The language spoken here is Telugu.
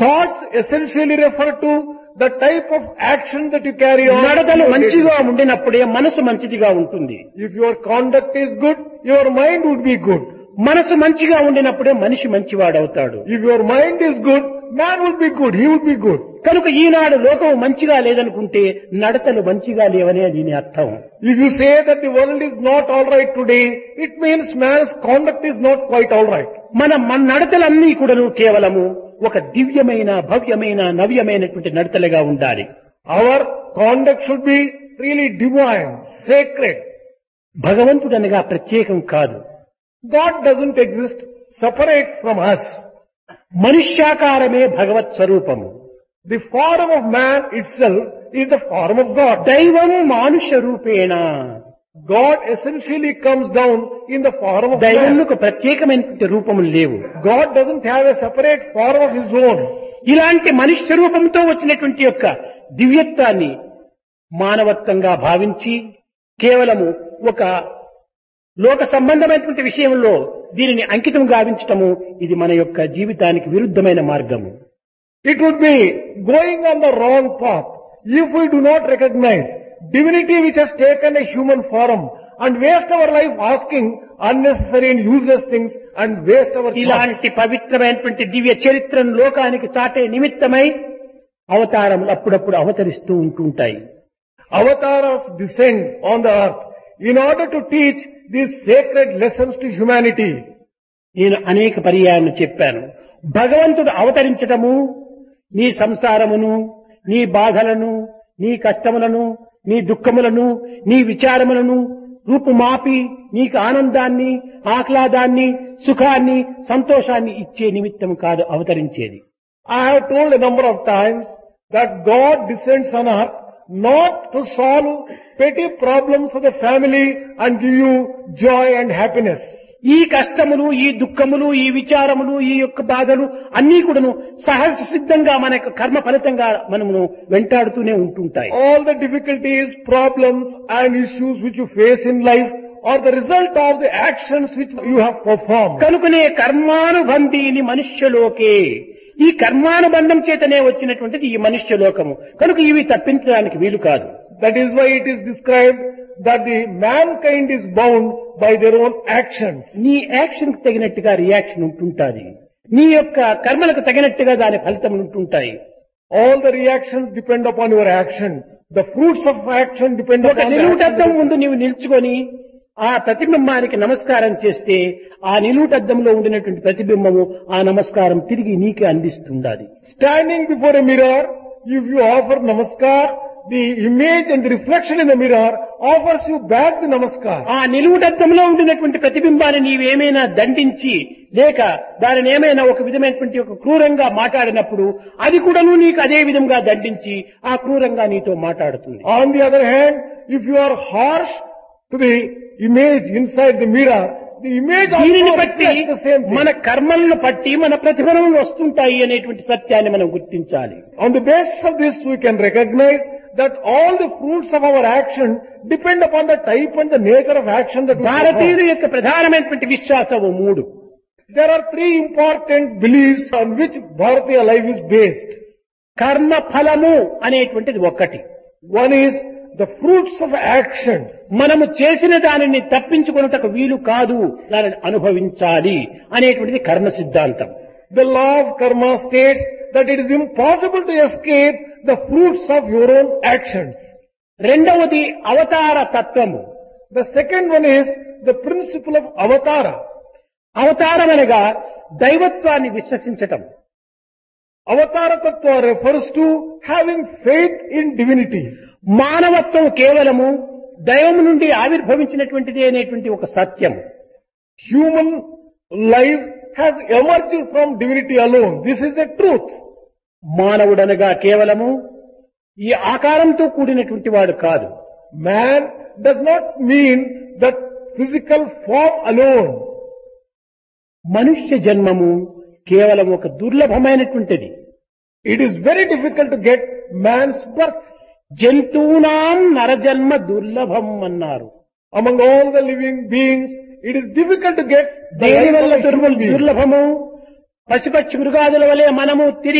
Thoughts essentially refer to the type of action that you carry on. నడతలు మంచిగా ఉండినప్పుడే మనసు మంచిదిగా ఉంటుంది. If your conduct is good, your mind would be good. మనసు మంచిగా ఉండినప్పుడే మనిషి మంచివాడవుతాడు. If your mind is good, man will be good, he will be good. కనుక ఈనాడు లోకం మంచిగా లేదనుకుంటే నడతలు మంచిగా లేవనే దీని అర్థం. If you say that the world is not all right today, it means man's conduct is not quite all right. మన నడతలన్నీ కూడాను కేవలము ఒక దివ్యమైన భవ్యమైన నవ్యమైనటువంటి నడతలుగా ఉండాలి. Our conduct should be really divine, sacred. భగవంతుడనగా ప్రత్యేకం కాదు. God doesn't exist separate from us. మనుష్యాకారమే భగవత్ స్వరూపము. The form of man itself is the form of God. దైవం మానుష రూపేణ. God essentially comes down in the form of man. దైవమునకు ప్రత్యేకమైనటువంటి రూపములు లేవు. God doesn't have a separate form of his own. ఇలాంటి మనుష్య రూపంతో వచ్చినటువంటి యొక్క దివ్యత్వాన్ని మానవత్వంగా భావించి కేవలము ఒక లోక సంబంధమైనటువంటి విషయంలో దీనిని అంకితం గావించటము ఇది మన యొక్క జీవితానికి విరుద్ధమైన మార్గము. It would be going on the wrong path if we do not recognize divinity which has taken a human form and waste our life asking unnecessary and useless things and waste our thoughts. ఇలాంటి పవిత్రమైనటువంటి దివ్య చరిత్రను లోకానికి చాటే నిమిత్తమై అవతారములు అప్పుడప్పుడు అవతరిస్తూ ఉంటుంటాయి. Avatars descend on the earth in order to teach these sacred lessons to humanity. నేను అనేక పర్యాయాలను చెప్పాను. భగవంతుడు అవతరించటము నీ సంసారమును, నీ బాధలను, నీ కష్టములను, నీ దుఃఖములను, నీ విచారములను రూపుమాపి నీకు ఆనందాన్ని, ఆహ్లాదాన్ని, సుఖాన్ని, సంతోషాన్ని ఇచ్చే నిమిత్తం కాదు అవతరించేది. I have told a number of times that God descends on earth not to solve petty problems of the family and give you joy and happiness. ఈ కష్టములు, ఈ దుఃఖములు, ఈ విచారములు, ఈ యొక్క బాధలు అన్నీ కూడాను సహజ సిద్ధంగా మన యొక్క కర్మ ఫలితంగా మనము వెంటాడుతూనే ఉంటుంటాయి. All the difficulties, problems and issues which you face in life are the result of the actions which you have performed. కనుకనే కర్మానుబంధీని మనుష్యలోకే, ఈ కర్మానుబంధం చేతనే వచ్చినటువంటిది ఈ మనుష్య లోకము. కనుక ఇవి తప్పించడానికి వీలు కాదు. That is why it is described that the mankind is bound by their own actions. నీ యాక్షన్ కు తగినట్టుగా రియాక్షన్ ఉంటుంటాది. నీ యొక్క కర్మలకు తగినట్టుగా దాని ఫలితం ఉంటుంటాయి. All the reactions depend upon your action. The fruits of action depend ఒక upon the నిలువుటద్దం action. ముందు నీవు నిల్చుకొని ఆ ప్రతిబింబానికి నమస్కారం చేస్తే ఆ నిలువుటద్దంలో ఉండినటువంటి ప్రతిబింబము ఆ నమస్కారం తిరిగి నీకే అందిస్తుండాలి. Standing before a mirror, if you offer namaskar, the image and the reflection in the mirror offers you back the namaskar. ఆ నిలువుటద్దంలో ఉండినటువంటి ప్రతిబింబాన్ని నీవేమైనా దండించి లేక దానిని ఏమైనా ఒక విధమైనటువంటి ఒక క్రూరంగా మాట్లాడినప్పుడు అది కూడాను నీకు అదే విధంగా దండించి ఆ క్రూరంగా నీతో మాట్లాడుతుంది. On the other hand, if you are harsh to the image inside the mirror, the image దీనిని also బట్టి reflects the same thing. మన కర్మలను బట్టి మన ప్రతిఫలములు వస్తుంటాయి అనేటువంటి సత్యాన్ని మనం గుర్తించాలి. On the basis of this, we can recognize that all the fruits of our action depend upon the type and the nature of action that we భారతీయుల perform. యొక్క ప్రధానమైనటువంటి విశ్వాసము మూడు. There are three important beliefs on which Bharatiya life is based. కర్మ ఫలము అనేటువంటిది ఒక్కటి. One is the fruits of action. మనము చేసిన దానిని తప్పించుకొనుటకు వీలు కాదు, దానిని అనుభవించాలి అనేటువంటిది కర్మ సిద్ధాంతం. The law of karma states that it is impossible to escape the fruits of your own actions. రెండవది అవతార తత్వము. The second one is the principle of avatara. అవతారం అనగా దైవత్వాన్ని విశ్వసించటం. Avatara tattva refers to having faith in divinity. మానవత్వం కేవలము దైవము నుండి ఆవిర్భవించినటువంటిది అనేటువంటి ఒక సత్యం. Human life has emerged from divinity alone. This is a truth. మానవుడనగా కేవలము ఈ ఆకారంతో కూడినటువంటి వాడు కాదు. Man does not mean that physical form alone. మనుష్య జన్మము కేవలం ఒక దుర్లభమైనటువంటిది. It is very difficult to get man's birth. జంతువునాం నరజన్మ దుర్లభం అన్నారు. Among all the living beings, it is difficult to get the దేని life వల్ల of a human being. దుర్లభము? పశుపక్షి మృగాదుల వలె మనము తిరిగి